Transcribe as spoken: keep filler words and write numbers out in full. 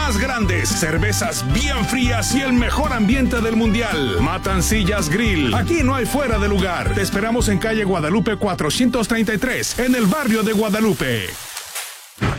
más grandes, cervezas bien frías y el mejor ambiente del mundial. Matancillas Grill. Aquí no hay fuera de lugar. Te esperamos en calle Guadalupe cuatrocientos treinta y tres, en el barrio de Guadalupe.